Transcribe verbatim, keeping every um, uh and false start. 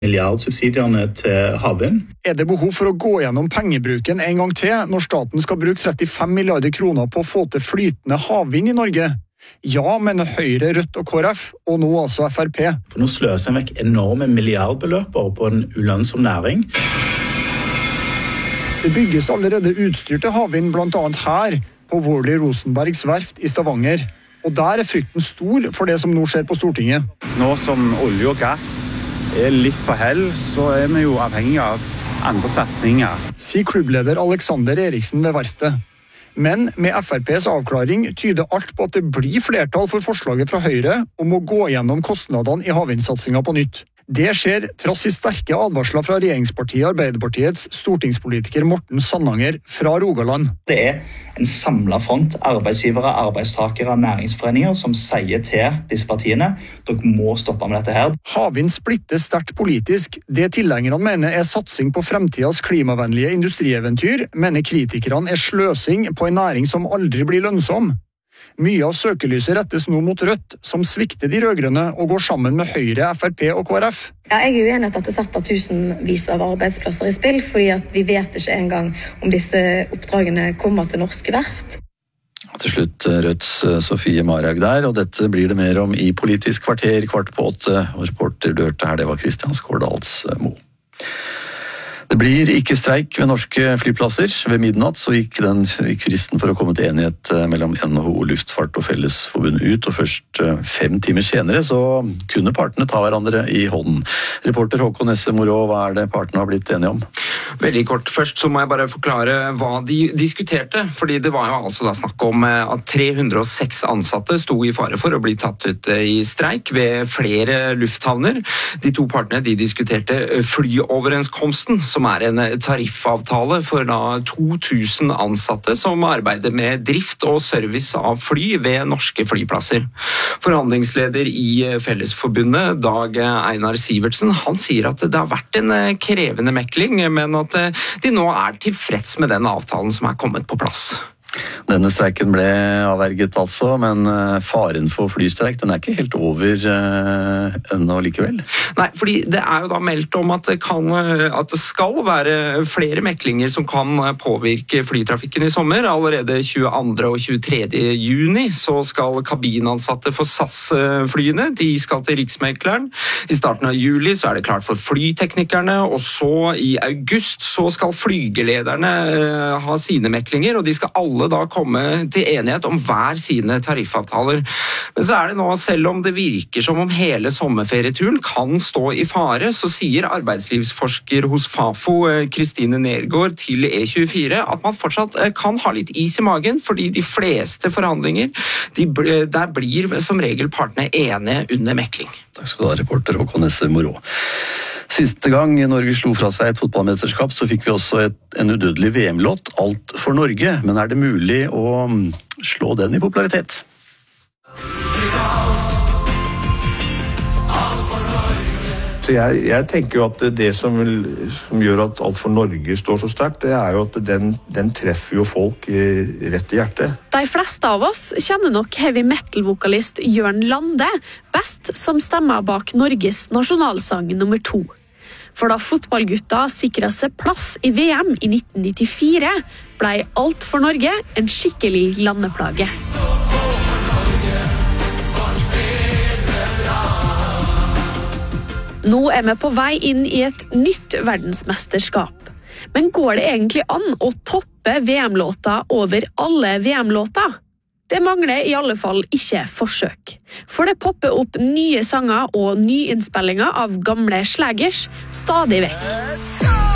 milliardsubsidierne til havvind. Er det behov for å gå gjennom pengebruken en gang til når staten skal bruke trettifem milliarder kroner på å få til flytende havvind i Norge? Ja, mener Høyre, Rødt og K R F, og nå altså F R P. For nå sløser en vekk enorme milliardbeløper på en ulønnsom næring. Det bygges allerede utstyr til havvind, blant annet her på Worley Rosenbergs verft i Stavanger. Og der er frykten stor for det som nå skjer på Stortinget. Nå som olje og gass er litt på hell, så er vi jo avhengig av andre satsninger. Sier klubbleder Alexander Eriksen ved verftet. Men med F R P's avklaring tyder alt på at det blir flertall for forslaget fra Høyre om å gå gjennom kostnadene i havvindsatsingen på nytt. Det skjer trass i sterke advarsler fra regjeringspartiet Arbeiderpartiets stortingspolitiker Morten Sandanger fra Rogaland. Det er en samlet front, arbeidsgivere, arbeidstakere, næringsforeninger som sier til disse partiene, dere må stoppe med dette her. Havvind splitter sterkt politisk. Det tilhengerne mener er satsing på fremtidens klimavennlige industrieventyr, mener kritikerne er sløsing på en næring som aldri blir lønnsom. Mye av søkelyset rettes nå mot Rødt, som svikter de rødgrønne og går sammen med Høyre, F R P og K R F. Ja, jeg er uenig at dette setter tusenvis av arbeidsplasser i spill, fordi at vi vet ikke engang om disse oppdragene kommer til norske verft. Til slutt Rødts Sofie Marhaug der, og dette blir det mer om i Politisk kvarter, kvart på åtte. Og reporter du hørte her, det var Kristian Skårdals Mo. Det blir ikke streik ved norske flyplasser. Ved midnatt så gikk den gikk fristen for å komme til enighet mellom N H O Luftfart og Fellesforbundet ut, og først fem timer senere så kunne partene ta hverandre i hånden. Reporter Håkon Nesse Morå, hva er det partene har blitt enige om? Veldig kort. Først så må jeg bare forklare hva de diskuterte, fordi det var jo altså da snakk om at tre hundre og seks ansatte sto i fare for å bli tatt ut i streik ved flere lufthavner. De to partene de diskuterte flyoverenskomsten, som er en tariffavtale for da to tusen ansatte som arbeider med drift og service av fly ved norske flyplasser. Forhandlingsleder i Fellesforbundet, Dag Einar Sivertsen, han sier at det har vært en krevende mekling, men at de nå er tilfreds med den avtalen som er kommet på plass. Denne streiken ble avverget altså, men faren for flystreik, den er ikke helt over uh, ennå likevel. Nei, fordi det er jo da meldt om at det, kan, at det skal være flere meklinger som kan påvirke flytrafikken i sommer. Allerede tjueandre og tjuetredje juni så skal kabinansatte for S A S-flyene, de skal til Riksmekleren. I starten av juli så er det klart for flyteknikerne, og så i august så skal flygelederne uh, ha sine meklinger, og de skal alle da komme til enighet om hver sine tariffavtaler. Men så er det nå, selv om det virker som om hele sommerferieturen kan stå i fare, så sier arbeidslivsforsker hos Fafo, Kristine Nergård, til E tjuefire at man fortsatt kan ha litt is i magen, fordi de fleste forhandlinger, de, der blir som regel partene enige under mekling. Takk skal du ha, reporter Håkon Nesse Morå. Siste gang Norge slo fra seg et fotballmesterskap, så fikk vi også et, en udødelig V M-låt, Alt for Norge. Men er det mulig å slå den i popularitet? Så jeg, jeg tenker jo at det som, vil, som gjør at Alt for Norge står så sterkt, det er jo at den, den treffer jo folk i, rett i hjertet. De fleste av oss kjenner nok heavy metal-vokalist Jørn Lande best som stemmer bak Norges nasjonalsang nummer to. For da fotballgutta sikret seg plass i V M i nitten nittifire, ble Alt for Norge en skikkelig landeplage. Nå er vi på vei inn i et nytt verdensmesterskap. Men går det egentlig an å toppe V M-låta over alle V M-låter? Det mangler i alle fall ikke forsøk. For det popper opp nye sanger og nyinnspillinger av gamle slagers stadig vekk.